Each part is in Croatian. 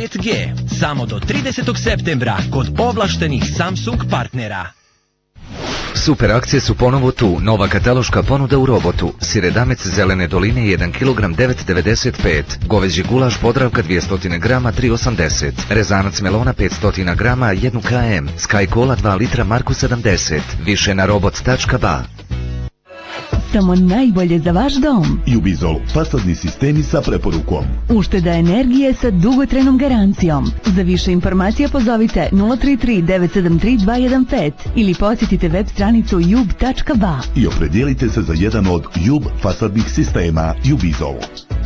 5G samo do 30. septembra kod ovlaštenih Samsung partnera. Super akcije su ponovo tu. Nova kataloška ponuda u Robotu. Siredamec Zelene doline 1 kg 9,95. Goveđi gulaš Podravka 200 g 3,80. Rezanac melona 500 g 1 km. Sky Cola 2 litra Marku 70. Više na robot.ba. Samo najbolje za vaš dom. Jubizol, fasadni sistemi sa preporukom. Ušteda energije sa dugotrajnom garancijom. Za više informacija pozovite 033 973 215 ili posjetite web stranicu jub.ba. I opredijelite se za jedan od Jub fasadnih sistema Jubizol.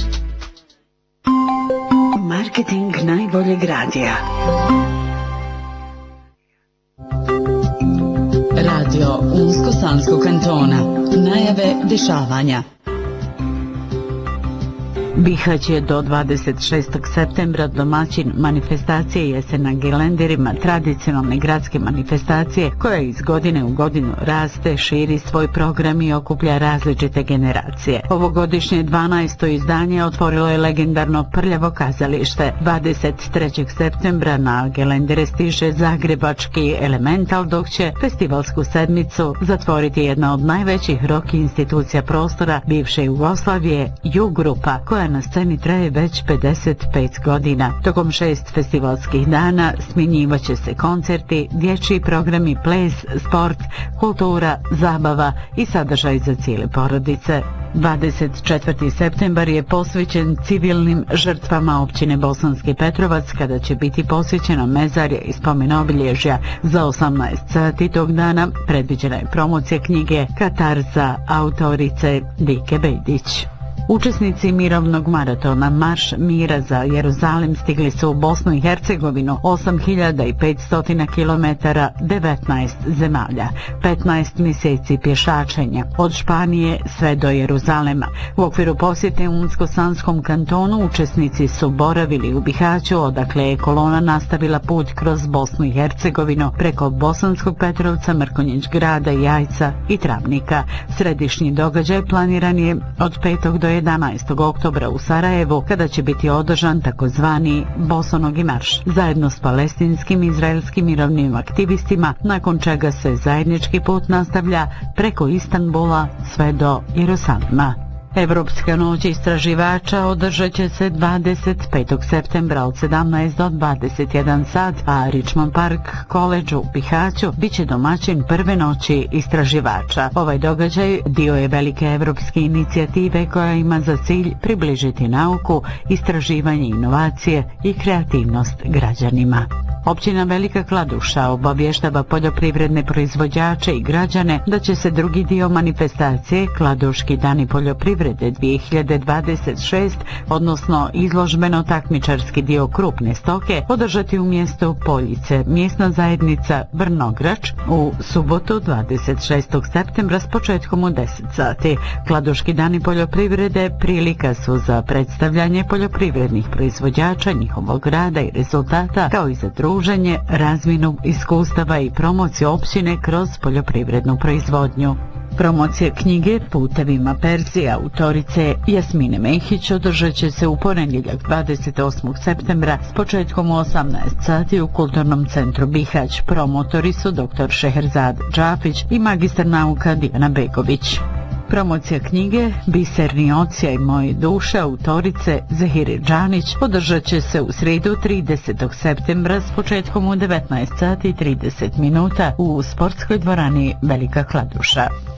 Marketing najboljeg radija. Radio Unsko-Sanskog kantona. Najave dešavanja. Bihać je do 26. septembra domaćin manifestacije Jesen na Gelenderima, tradicionalne gradske manifestacije koja iz godine u godinu raste, širi svoj program i okuplja različite generacije. Ovogodišnje 12. izdanje otvorilo je legendarno Prljavo kazalište. 23. septembra na Gelendere stiže zagrebački Elemental, dok će festivalsku sedmicu zatvoriti jedna od najvećih rock institucija prostora bivše Jugoslavije, Jug-grupa, koja na sceni traje već 55 godina. Tokom 6 festivalskih dana smjenjivaće se koncerti, dječji programi, ples, sport, kultura, zabava i sadržaj za cijele porodice. 24. septembar je posvećen civilnim žrtvama općine Bosanski Petrovac, kada će biti posvećeno mezarje i spomen obilježja. Za 18 sati tog dana predviđena je promocija knjige Katarza autorice Dike Bejdić. Učesnici mirovnog maratona Marš mira za Jeruzalem stigli su u Bosnu i Hercegovinu 8500 km, 19 zemalja, 15 mjeseci pješačenja od Španije sve do Jeruzalema. U okviru posjete u Unsko-Sanskom kantonu učesnici su boravili u Bihaću, odakle je kolona nastavila put kroz Bosnu i Hercegovinu preko Bosanskog Petrovca, Mrkonjić Grada, Jajca i Travnika. Središnji događaj planiran je od 5. do 11. oktobra u Sarajevu, kada će biti održan takozvani Bosonogi marš zajedno s palestinskim i izraelskim mirovnim aktivistima, nakon čega se zajednički put nastavlja preko Istanbula sve do Jerusalima. Evropska noć istraživača održat će se 25. septembra od 17 do 21 sat, a Richmond Park College u Bihaću bit će domaćin prve noći istraživača. Ovaj događaj dio je velike evropske inicijative koja ima za cilj približiti nauku, istraživanje, inovacije i kreativnost građanima. Općina Velika Kladuša obavještava poljoprivredne proizvođače i građane da će se drugi dio manifestacije Kladuški dani poljoprivrede 2026, odnosno izložbeno-takmičarski dio krupne stoke, održati u mjestu Poljice, mjesna zajednica Brnograč, u subotu 26. septembra s početkom u 10 sati. Kladuški dani poljoprivrede prilika su za predstavljanje poljoprivrednih proizvođača, njihovog rada i rezultata, kao i za druženje, razmjenu iskustava i promociju općine kroz poljoprivrednu proizvodnju. Promocija knjige Putevima Perzije autorice Jasmine Mehić održat će se u ponedjeljak 28. septembra s početkom u 18 sati u Kulturnom centru Bihać. Promotori su dr. Šeherzad Džafić i magistar nauka Dijana Begović. Promocija knjige Biserni ocija i moje duše autorice Zahire Džanić održat će se u srijedu 30. septembra s početkom u 19 sati i 30 minuta u sportskoj dvorani Velika Kladuša.